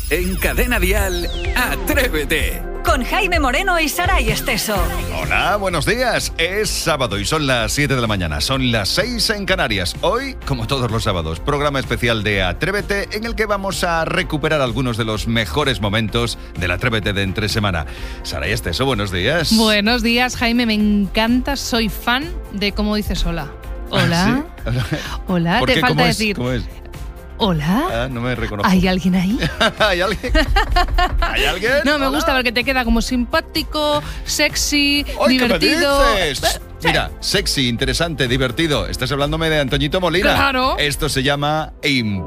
En Cadena Dial, Atrévete. Con Jaime Moreno y Saray Esteso. Hola, buenos días. Es sábado y son las 7 de la mañana. Son las 6 en Canarias. Hoy, como todos los sábados, programa especial de Atrévete en el que vamos a recuperar algunos de los mejores momentos del Atrévete de entre semana. Saray Esteso, buenos días. Buenos días, Jaime. Me encanta. Soy fan de cómo dices hola. Hola. ¿Sí? Hola. ¿Por Te qué? falta ¿Cómo es? decir. ¿Cómo es? Hola. No me reconozco. ¿Hay alguien ahí? ¿Hay alguien? ¿Hay alguien? No, me Hola. gusta porque te queda como simpático, sexy, ¡Ay, divertido. qué me dices! Mira, sexy, interesante, divertido. Estás hablándome de Antoñito Molina. Claro. Esto se llama